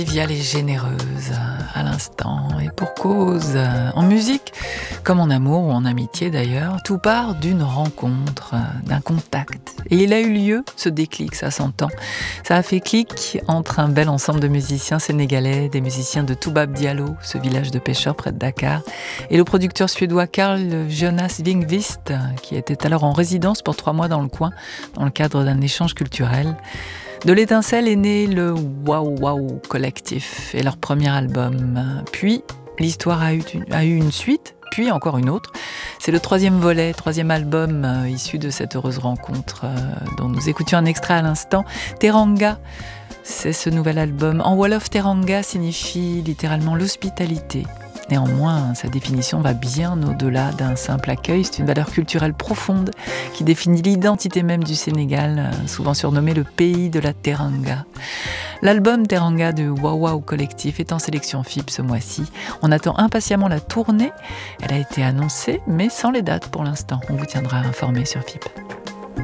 Viale est généreuse à l'instant et pour cause. En musique, comme en amour ou en amitié d'ailleurs, tout part d'une rencontre, d'un contact. Et il a eu lieu, ce déclic, ça s'entend. Ça a fait clic entre un bel ensemble de musiciens sénégalais, des musiciens de Toubab Diallo, ce village de pêcheurs près de Dakar, et le producteur suédois Carl Jonas Wingvist, qui était alors en résidence pour 3 mois dans le coin, dans le cadre d'un échange culturel. De l'étincelle est né le Wow Wow Collectif et leur premier album. Puis, l'histoire a eu une suite, puis encore une autre. C'est le 3e volet, 3e album issu de cette heureuse rencontre dont nous écoutions un extrait à l'instant. Teranga, c'est ce nouvel album. En Wolof, Teranga signifie littéralement l'hospitalité. Néanmoins, sa définition va bien au-delà d'un simple accueil. C'est une valeur culturelle profonde qui définit l'identité même du Sénégal, souvent surnommé le pays de la Teranga. L'album Teranga de Wow Wow Collectif est en sélection FIP ce mois-ci. On attend impatiemment la tournée. Elle a été annoncée, mais sans les dates pour l'instant. On vous tiendra informé sur FIP.